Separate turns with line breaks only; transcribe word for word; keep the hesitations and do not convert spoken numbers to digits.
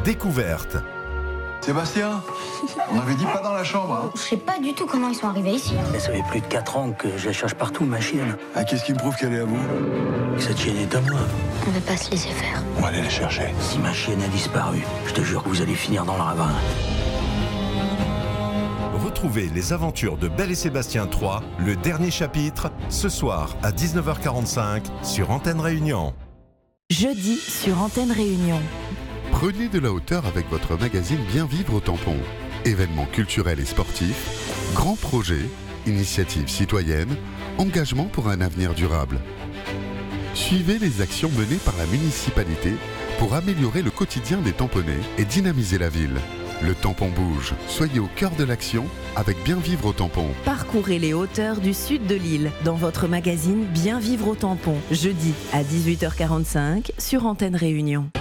découverte.
Sébastien, on avait dit pas dans la chambre. Hein.
Je sais pas du tout comment ils sont arrivés ici.
Mais ça fait plus de quatre ans que je la cherche partout, ma chienne.
Ah, qu'est-ce qui me prouve qu'elle est à vous?
Cette chienne est à moi.
On veut pas se laisser faire.
On va aller la chercher.
Si ma chienne a disparu, je te jure que vous allez finir dans le ravin.
Retrouvez les aventures de Belle et Sébastien trois, le dernier chapitre, ce soir à dix-neuf heures quarante-cinq sur Antenne Réunion.
Jeudi sur Antenne Réunion.
Prenez de la hauteur avec votre magazine Bien Vivre au Tampon. Événements culturels et sportifs, grands projets, initiatives citoyennes, engagement pour un avenir durable. Suivez les actions menées par la municipalité pour améliorer le quotidien des tamponnais et dynamiser la ville. Le tampon bouge. Soyez au cœur de l'action avec Bien Vivre au Tampon.
Parcourez les hauteurs du sud de l'île dans votre magazine Bien Vivre au Tampon. Jeudi à dix-huit heures quarante-cinq sur Antenne Réunion.